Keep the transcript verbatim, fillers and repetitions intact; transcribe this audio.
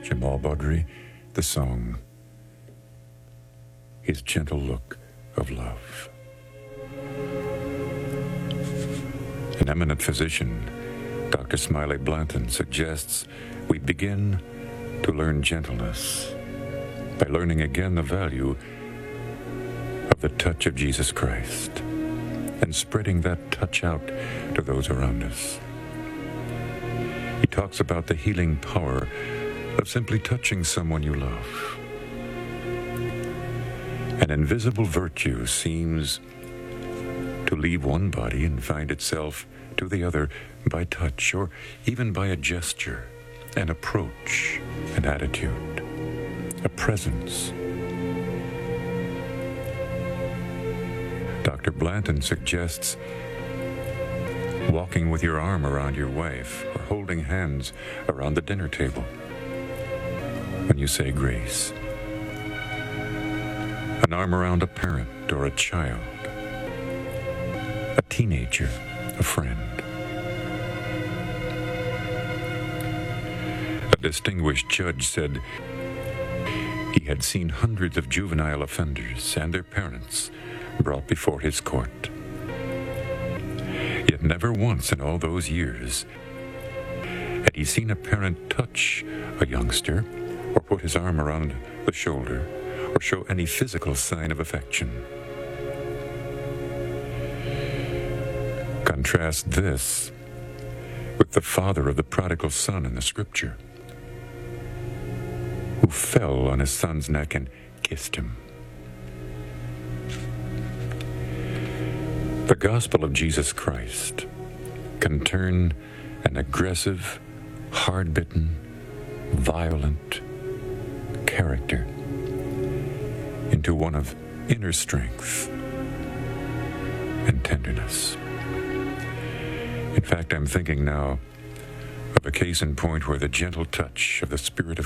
Jamal Badri, the song, His Gentle Look of Love. An eminent physician, Doctor Smiley Blanton, suggests we begin to learn gentleness by learning again the value of the touch of Jesus Christ and spreading that touch out to those around us. He talks about the healing power of simply touching someone you love. An invisible virtue seems to leave one body and find itself to the other by touch, or even by a gesture, an approach, an attitude, a presence. Doctor Blanton suggests walking with your arm around your wife or holding hands around the dinner table when you say grace. An arm around a parent or a child, a teenager, a friend. A distinguished judge said he had seen hundreds of juvenile offenders and their parents brought before his court. Yet never once in all those years had he seen a parent touch a youngster or put his arm around the shoulder or show any physical sign of affection. Contrast this with the father of the prodigal son in the scripture, who fell on his son's neck and kissed him. The gospel of Jesus Christ can turn an aggressive, hard-bitten, violent character into one of inner strength and tenderness. In fact, I'm thinking now of a case in point where the gentle touch of the Spirit of